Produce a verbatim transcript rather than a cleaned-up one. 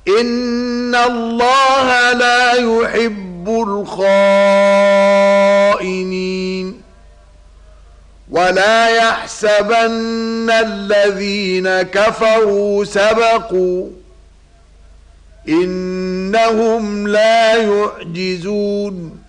إن الله لا يحب الخائنين ولا يحسبن الذين كفروا سبقوا إنهم لا يعجزون